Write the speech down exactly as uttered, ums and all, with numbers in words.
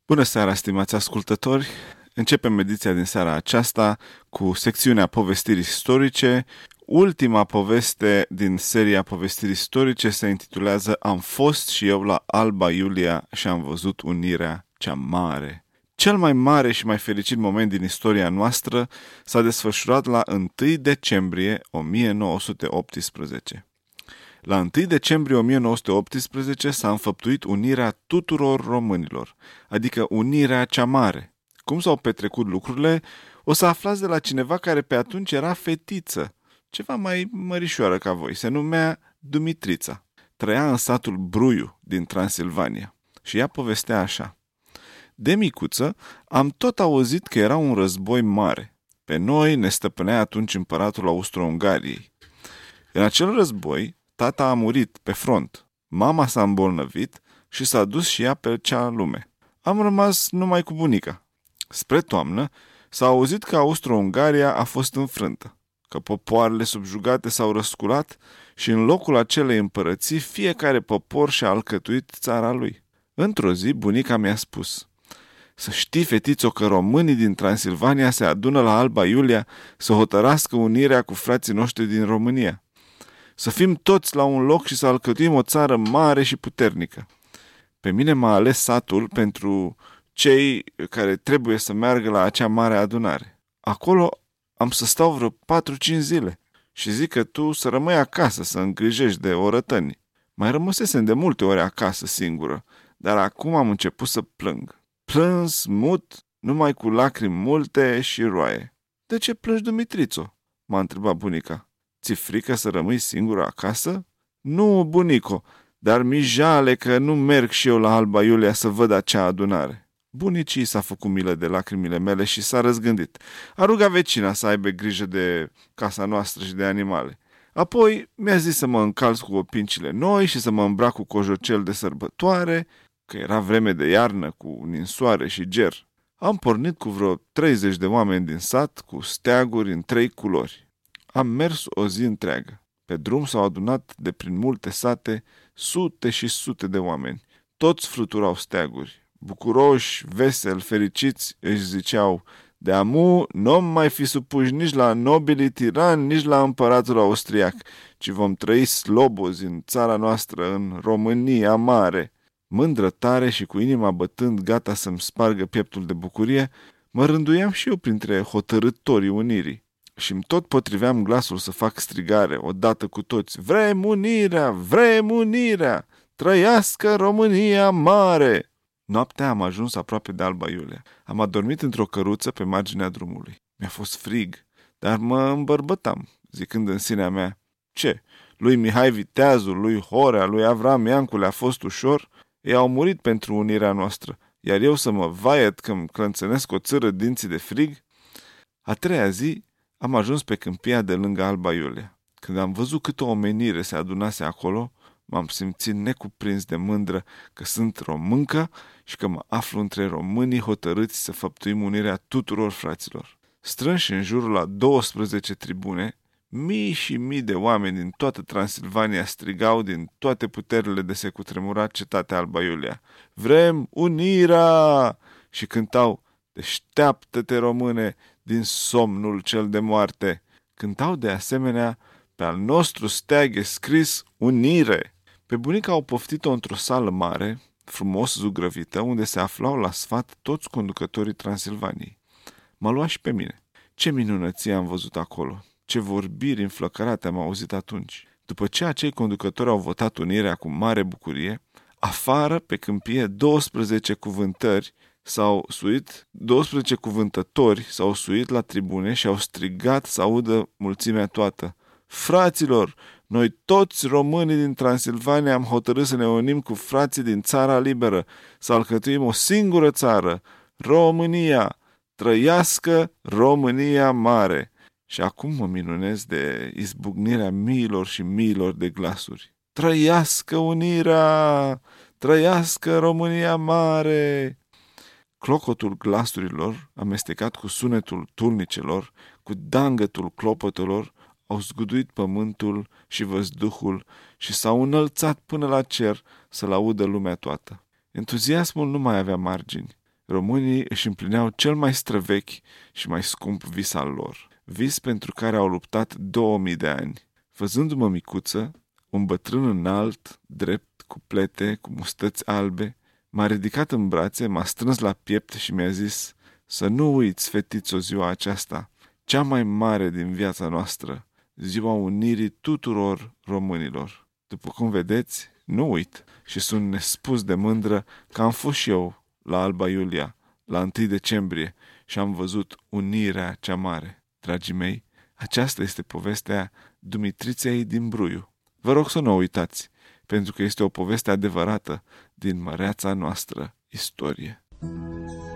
Bună seara, stimați ascultători! Începem ediția din seara aceasta cu secțiunea povestiri istorice. Ultima poveste din seria povestiri istorice se intitulează Am fost și eu la Alba Iulia și am văzut unirea cea mare. Cel mai mare și mai fericit moment din istoria noastră s-a desfășurat la întâi decembrie o mie nouă sute optsprezece. La întâi decembrie o mie nouă sute optsprezece s-a înfăptuit unirea tuturor românilor, adică unirea cea mare. Cum s-au petrecut lucrurile, o să aflați de la cineva care pe atunci era fetiță, ceva mai mărișoară ca voi, se numea Dumitrița. Trăia în satul Bruiu din Transilvania și ea povestea așa. De micuță am tot auzit că era un război mare. Pe noi ne stăpânea atunci împăratul Austro-Ungariei. În acel război, tata a murit pe front, mama s-a îmbolnăvit și s-a dus și ea pe cea lume. Am rămas numai cu bunica. Spre toamnă s-a auzit că Austro-Ungaria a fost înfrântă, că popoarele subjugate s-au răsculat și în locul acelei împărății fiecare popor și-a alcătuit țara lui. Într-o zi bunica mi-a spus: să știi, fetițo, că românii din Transilvania se adună la Alba Iulia să hotărască unirea cu frații noștri din România. Să fim toți la un loc și să alcătuim o țară mare și puternică. Pe mine m-a ales satul pentru cei care trebuie să meargă la acea mare adunare. Acolo am să stau vreo patru-cinci zile și zic că tu să rămâi acasă să îngrijești de orătăni. Mai rămăsesem de multe ori acasă singură, dar acum am început să plâng. Plâns, mut, numai cu lacrimi multe și roaie. De ce plângi, Dumitrițo? M-a întrebat bunica. Ți-e frică să rămâi singură acasă? Nu, bunico, dar mi jale că nu merg și eu la Alba Iulia să văd acea adunare. Bunicii s-a făcut milă de lacrimile mele și s-a răzgândit. A rugat vecina să aibă grijă de casa noastră și de animale. Apoi mi-a zis să mă încalț cu opincile noi și să mă îmbrac cu cojocel de sărbătoare, că era vreme de iarnă cu ninsoare și ger. Am pornit cu vreo treizeci de oameni din sat cu steaguri în trei culori. Am mers o zi întreagă. Pe drum s-au adunat de prin multe sate sute și sute de oameni. Toți fluturau steaguri. Bucuroși, veseli, fericiți, își ziceau: de amu nu mai fi supuși nici la nobilii tirani, nici la împăratul austriac, ci vom trăi slobozi în țara noastră, în România mare. Mândră tare și cu inima bătând, gata să-mi spargă pieptul de bucurie, mă rânduiam și eu printre hotărâtorii unirii. Și-mi tot potriveam glasul să fac strigare, odată cu toți: vrem unirea, vrem unirea, trăiască România mare! Noaptea am ajuns aproape de Alba Iulia. Am adormit într-o căruță pe marginea drumului. Mi-a fost frig, dar mă îmbărbătam, zicând în sinea mea: ce, lui Mihai Viteazul, lui Horea, lui Avram Iancu le-a fost ușor? Ei au murit pentru unirea noastră, iar eu să mă vaiet că-mi clănțănesc o țără dinții de frig? A treia zi am ajuns pe câmpia de lângă Alba Iulia. Când am văzut câtă omenire se adunase acolo, m-am simțit necuprins de mândră că sunt româncă și că mă aflu între românii hotărâți să făptuim unirea tuturor fraților. Strânși în jurul la douăsprezece tribune, mii și mii de oameni din toată Transilvania strigau din toate puterile de se cutremura cetatea Alba Iulia: vrem unirea! Și cântau: deșteaptă-te, române, din somnul cel de moarte. Cântau de asemenea: pe al nostru steag e scris unire. Pe bunica au poftit-o într-o sală mare, frumos zugrăvită, unde se aflau la sfat toți conducătorii Transilvaniei. M-a luat și pe mine. Ce minunăție am văzut acolo! Ce vorbiri înflăcărate am auzit atunci! După ce acei conducători au votat unirea cu mare bucurie, afară, pe câmpie, douăsprezece cuvântări s-au suit, douăsprezece cuvântători s-au suit la tribune și au strigat să audă mulțimea toată: fraților, noi toți românii din Transilvania am hotărât să ne unim cu frații din țara liberă, să alcătuim o singură țară, România, trăiască România mare. Și acum mă minunez de izbucnirea miilor și miilor de glasuri. Trăiască unirea! Trăiască România mare! Clocotul glasurilor, amestecat cu sunetul tulnicelor, cu dangătul clopotelor, au zguduit pământul și văzduhul și s-au înălțat până la cer să-l audă lumea toată. Entuziasmul nu mai avea margini. românii își împlineau cel mai străvechi și mai scump vis al lor. Vis pentru care au luptat două mii de ani. Văzându-mă micuță, un bătrân înalt, drept, cu plete, cu mustăți albe, m-a ridicat în brațe, m-a strâns la piept și mi-a zis: să nu uiți, fetițo, ziua aceasta, cea mai mare din viața noastră, ziua unirii tuturor românilor. După cum vedeți, nu uit și sunt nespus de mândră că am fost și eu la Alba Iulia, la întâi decembrie, și am văzut unirea cea mare. Dragii mei, aceasta este povestea Dumitriței din Bruiu. Vă rog să nu o uitați, pentru că este o poveste adevărată din măreața noastră istorie.